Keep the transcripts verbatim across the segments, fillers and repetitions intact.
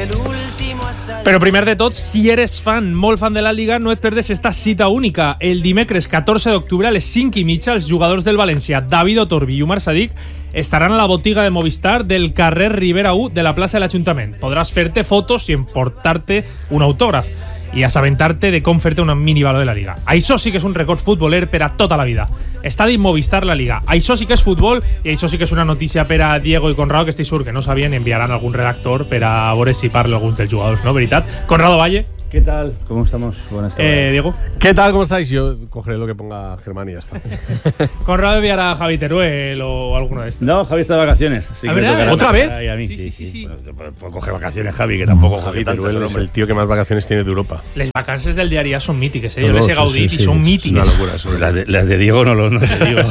Però primer de tot, si eres fan, molt fan de la Liga, no et perdes esta cita única. El dimecres catorze d'octubre a les cinc i mitja, els jugadors del València, David Otorbi i Umar Sadik, estaran a la botiga de Movistar del carrer Ribera u de la plaça de l'Ajuntament. Podràs fer-te fotos i emportar-te un autògraf i assabentar-te de com fer-te una mini valor de la Liga. Això sí que és un record futboler per a tota la vida. Estadi Movistar la Liga. Això sí que és futbol i això sí que és una notícia per a Diego i Conrado, que estic segur que no sabien, enviaran algun redactor per a veure si parla alguns dels jugadors, ¿no? Veritat. Conrado Valle. ¿Qué tal? ¿Cómo estamos? Buenas tardes. Eh, Diego. ¿Qué tal? ¿Cómo estáis? Yo cogeré lo que ponga Germán y ya está. Conrado enviará a Javi Teruel o alguno de estos. No, Javi está de vacaciones. ¿A verdad? ¿Otra vez? A mí. Sí, sí, sí. sí. Bueno, puedo coger vacaciones, Javi, que tampoco Javi Teruel es el tío que más vacaciones tiene de Europa. Les vacances del diaria son mítiques, eh? No, Yo no, les he sí, gaudit sí, y sí, son es mítiques. una locura eso. Las de, las de Diego no lo no te digo.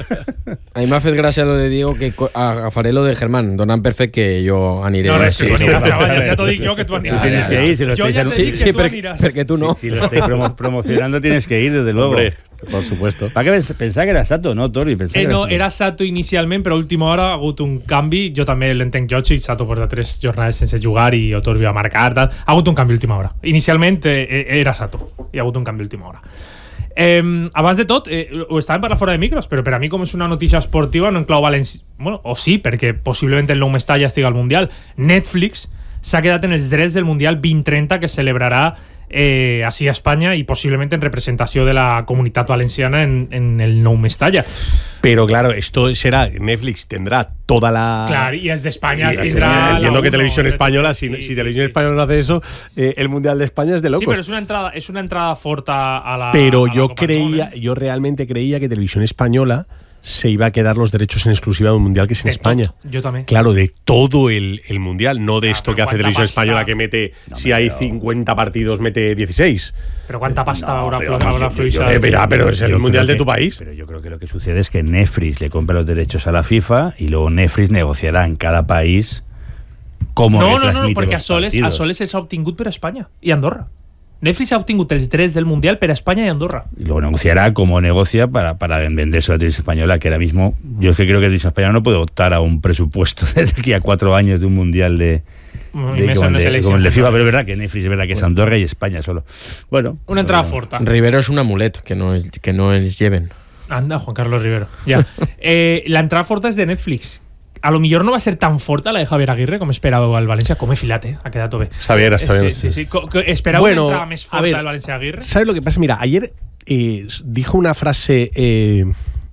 A mi m'ha fet gràcia lo de Diego, que agafaré lo de Germán, donant per fet que jo aniré. No, res, sí, tu sí, aniràs, sí. chaval, ja t'ho dic jo que tu Tú aniràs. tienes que ir, si lo Jo estáis ja anu- t'he Sí, dit sí, que tu per, aniràs. perquè tu no. Si, si lo estáis promo- promocionando, tienes que ir, desde luego. Hombre, por supuesto. ¿Para qué pens- pensaba que era Sato, no, Tori? Pensaba Eh, que no, Sato. era Sato inicialment, però a última hora ha hagut un canvi. Jo també l'entenc Jochi, Sato porta tres jornades sense jugar i Otorbi va marcar, tal. Ha hagut un canvi a última hora. Inicialment eh, era Sato, i ha hagut un canvi a última hora. Eh, abans de tot, eh, ho estàvem parlant fora de micros, però per a mi, com és una notícia esportiva, no en clau València... Bueno, o sí, perquè possiblement el nou Mestalla estigui al Mundial. Netflix s'ha quedat en els drets del Mundial vint trenta, que celebrarà eh, així a Espanya i possiblement en representació de la comunitat valenciana en, en el nou Mestalla. Pero claro, esto será, Netflix tendrá toda la... Clar, i els d'Espanya Y- es tindrà... Entiendo la que uno, Televisión eh, Española, si, sí, si sí, Televisión sí, Española no hace eso, eh, el Mundial de España es de locos. Sí, pero es una entrada, es una entrada forta a la. Pero a la yo Copa del creía, Mundo, ¿eh? yo realmente creía que Televisión Española se iba a quedar los derechos en exclusiva de un mundial que es en De España. tot, yo también. Claro, de todo el, el mundial, no de Ah, esto pero que hace cuánta Televisión pasta. Española que mete, No, si hay pero- cincuenta partidos, mete dieciséis. Pero cuánta pasta No, habrá pero flu- vamos, habrá yo- fluido. yo- Eh, pero, pero es el Yo mundial creo de tu que- país. Pero yo creo que lo que sucede es que Netflix le compra los derechos a la FIFA y luego Netflix negociará en cada país cómo No, le no, no, no, transmite perquè a los Soles, a partidos. Soles els ha obtingut per a Espanya i Andorra. Netflix ha obtingut els drets del Mundial per a Espanya i Andorra. Y luego negociará como negocia para, para venderse a la televisión española, que ahora mismo yo es que creo que la televisión española no puede optar a un presupuesto de aquí a cuatro años de un mundial de, Mm, de- i més como, en el les de, como eleccions. el de FIFA, pero es verdad que Netflix es verdad que es Andorra y España solo. Bueno, Una entrada bueno, forta. Rivero és un amulet, que no, el- que no els lleven. Anda, Juan Carlos Rivero. Ja. Eh, la entrada forta és de Netflix. A lo millor no va ser tan forta la de Javier Aguirre com esperava el València. Com he filat, eh? Ha quedat bé. Está bien, está bien. Sí, sí, sí. Co- co- Esperava Bueno, una entrada més a forta ver, del València Aguirre. ¿Sabes lo que pasa? Mira, ayer eh, dijo una frase... Eh,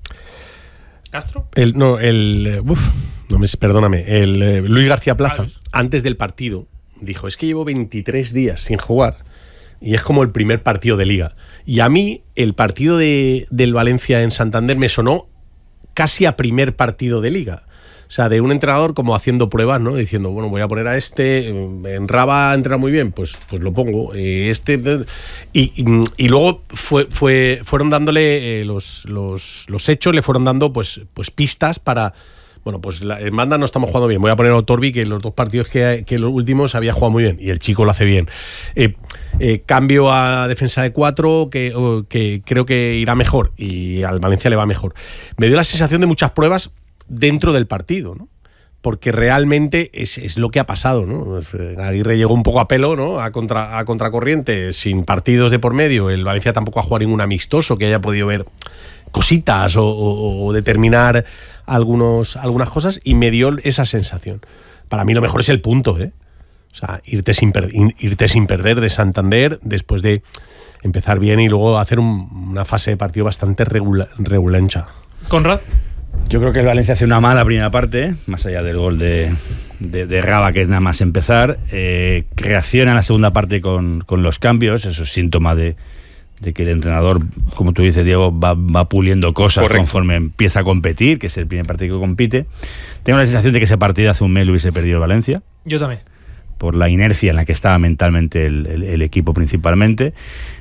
Castro. el, no, el... eh, Uf, no me, perdóname. El eh, Luis García Plaza, Carlos. antes del partido, dijo, es que llevo veintitrés días sin jugar y es como el primer partido de Liga. Y a mí el partido de, del Valencia en Santander me sonó casi a primer partido de Liga. O sea, de un entrenador como haciendo pruebas, ¿no? Diciendo, bueno, voy a poner a este, en Raba entrena muy bien, pues, pues lo pongo. Eh, este y, y, y luego fue, fue, fueron dándole eh, los, los, los hechos, le fueron dando pues, pues pistas para... Bueno, pues la, en banda no estamos jugando bien. Voy a poner a Otorbi, que en los dos partidos que, que los últimos había jugado muy bien. Y el chico lo hace bien. Eh, eh, cambio a defensa de cuatro, que, oh, que creo que irá mejor. Y al Valencia le va mejor. Me dio la sensación de muchas pruebas dentro del partido, ¿no? Porque realmente es, es lo que ha pasado, ¿no? Aguirre llegó un poco a pelo, ¿no? A, contra, a contracorriente, sin partidos de por medio. El Valencia tampoco ha jugado ningún amistoso que haya podido ver cositas o, o, o determinar algunos, algunas cosas, y me dio esa sensación. Para mí lo mejor es el punto, ¿eh? O sea, irte sin, per, irte sin perder de Santander después de empezar bien y luego hacer un, una fase de partido bastante regula, regulancha. Conrad. Yo creo que el Valencia hace una mala primera parte, más allá del gol de, de, de Raba, que es nada más empezar. Eh, reacciona en la segunda parte con, con los cambios, eso es síntoma de, de que el entrenador, como tú dices, Diego, va, va puliendo cosas. Correcto. Conforme empieza a competir, que es el primer partido que compite. Tengo la sensación de que ese partido hace un mes lo hubiese perdido el Valencia. Yo también. Por la inercia en la que estaba mentalmente el, el, el equipo principalmente.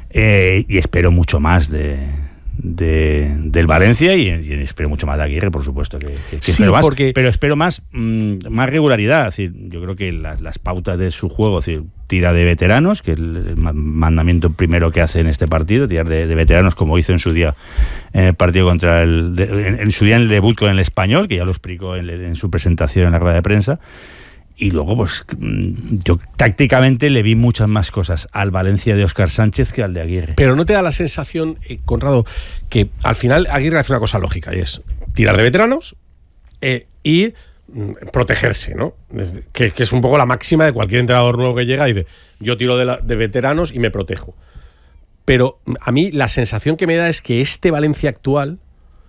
Eh, y espero mucho más de... De, del Valencia y, y espero mucho más de Aguirre, por supuesto que, que, que sí, espero más, porque... pero espero más mmm, más regularidad. Es decir, yo creo que las, las pautas de su juego, es decir, tira de veteranos, que es el mandamiento primero que hace en este partido, tirar de, de veteranos, como hizo en su día en el partido contra el de, en, en su día en el debut con el Español, que ya lo explicó en, en su presentación en la rueda de prensa. Y luego, pues yo tácticamente le vi muchas más cosas al Valencia de Óscar Sánchez que al de Aguirre. Pero ¿no te da la sensación, eh, Conrado, que al final Aguirre hace una cosa lógica y es tirar de veteranos eh, y mm, protegerse, ¿no? Que, que es un poco la máxima de cualquier entrenador nuevo que llega y dice, yo tiro de, la, de veteranos y me protejo. Pero a mí la sensación que me da es que este Valencia actual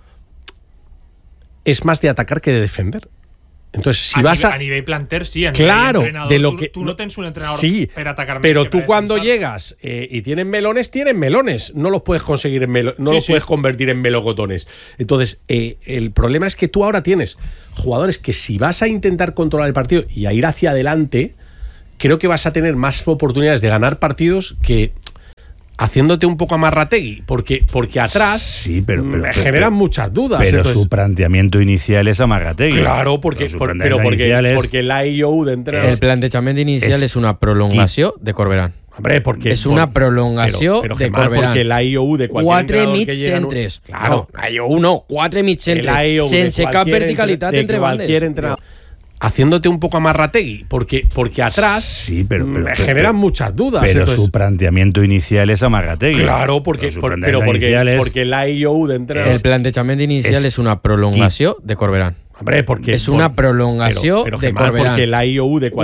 es más de atacar que de defender. Entonces, si a vas nivel, a... a nivel planter, sí. A claro, nivel de lo tú, que... Tú no tienes un entrenador sí, para atacar. Pero tú cuando defensar. llegas eh, y tienen melones, tienen melones. No los puedes conseguir en melo, no sí, los sí. puedes convertir en melocotones. Entonces, eh, el problema es que tú ahora tienes jugadores que si vas a intentar controlar el partido y a ir hacia adelante, creo que vas a tener más oportunidades de ganar partidos que... haciéndote un poco amarrategui, porque, porque atrás sí, pero, pero, me pero, generan pero, muchas dudas. Pero entonces, su planteamiento inicial es amarrategui. Claro, porque, pero, por, pero porque, es... porque la I O U de entrenador... El plantejament inicial és, és una prolongació de Corberán. Hombre, porque... És una por, prolongació pero, pero, de Germán, Corberán. Porque la I O U de cualquier Quatre entrenador mig que llega... centres. Claro. No, la I O U no. Quatre mig centres. Sense cap verticalitat entre, entre bandes. Cualquier entrenador... Haciéndote un poco amarrategui, porque, porque atrás sí, pero, pero, me pero, generan pero, muchas dudas. Pero entonces, su planteamiento inicial es amarrategui. Claro, porque, pero, por, pero porque, es... porque la I O U de entrenador... El plantejament inicial és, és una prolongació de Corberán. Hombre, porque... És una prolongació pero, pero, de Germán, Corberán. Porque la I O U de